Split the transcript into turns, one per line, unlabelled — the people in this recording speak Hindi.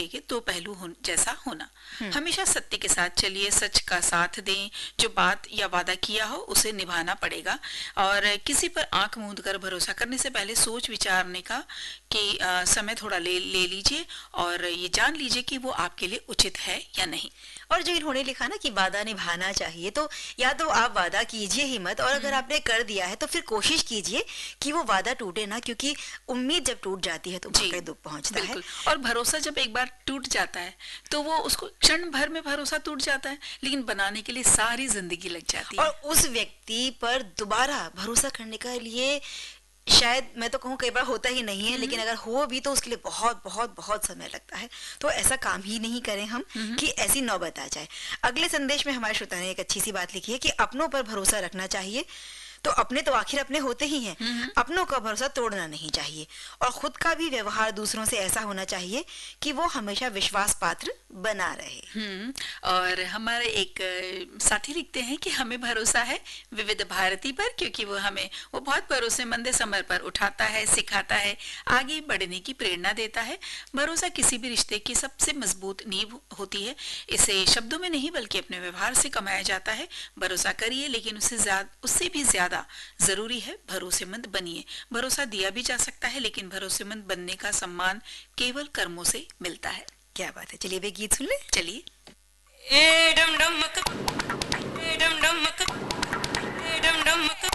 सिक्के के दो पहलू जैसा होना। हमेशा सत्य के साथ चलिए, सच का साथ दें, जो बात या वादा किया हो उसे निभाना पड़ेगा। और किसी पर आंख मूंद कर भरोसा करने से पहले सोच विचारने का कि समय थोड़ा ले लीजिए और ये जान लीजिए कि वो आपके लिए उचित है या नहीं।
और जो इन्होंने लिखा ना कि वादा निभाना चाहिए, तो या तो आप वादा कीजिए ही मत, और अगर आपने कर दिया है तो फिर कोशिश कीजिए कि वो वादा टूटे ना, क्योंकि उम्मीद जब टूट जाती है तो वाकई दुख पहुंचता है।
और भरोसा जब एक बार टूट जाता है तो वो उसको क्षण भर में भरोसा टूट जाता है, लेकिन बनाने के लिए सारी जिंदगी लग जाती है।
और उस व्यक्ति पर दोबारा भरोसा करने के लिए शायद मैं तो कहूँ कई बार होता ही नहीं है, लेकिन अगर हो भी तो उसके लिए बहुत बहुत बहुत समय लगता है। तो ऐसा काम ही नहीं करें हम कि ऐसी नौबत आ जाए। अगले संदेश में हमारे श्रोता ने एक अच्छी सी बात लिखी है कि अपनों पर भरोसा रखना चाहिए। तो अपने तो आखिर अपने होते ही हैं, अपनों का भरोसा तोड़ना नहीं चाहिए। और खुद का भी व्यवहार दूसरों से ऐसा होना चाहिए कि वो हमेशा विश्वास पात्र बना रहे।
और हमारे एक साथी लिखते हैं कि हमें भरोसा है विविध भारती पर, क्योंकि वो बहुत भरोसेमंद है, समय पर उठाता है, सिखाता है, आगे बढ़ने की प्रेरणा देता है। भरोसा किसी भी रिश्ते की सबसे मजबूत नींव होती है। इसे शब्दों में नहीं बल्कि अपने व्यवहार से कमाया जाता है। भरोसा करिए, लेकिन उससे भी ज्यादा जरूरी है भरोसेमंद बनिए। भरोसा दिया भी जा सकता है, लेकिन भरोसेमंद बनने का सम्मान केवल कर्मों से मिलता है।
क्या बात है। चलिए वे गीत सुन ले।
चलिए।